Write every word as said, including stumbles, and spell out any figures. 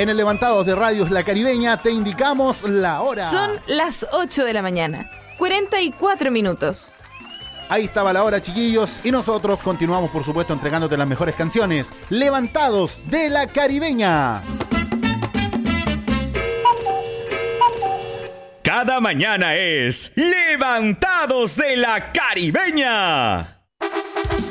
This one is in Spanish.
En el Levantados de Radios La Caribeña te indicamos la hora. Son las ocho de la mañana, cuarenta y cuatro minutos. Ahí estaba la hora, chiquillos, y nosotros continuamos, por supuesto, entregándote las mejores canciones. Levantados de La Caribeña. Cada mañana es Levantados de La Caribeña.